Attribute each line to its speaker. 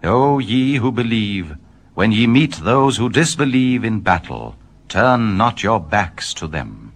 Speaker 1: O ye who believe, when ye meet those who disbelieve in battle, turn not your backs to them.